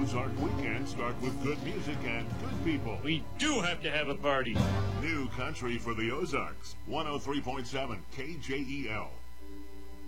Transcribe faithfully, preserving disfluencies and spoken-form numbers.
Ozark weekend start with good music and good people. We do have to have a party. New country for the Ozarks. one oh three point seven K J E L.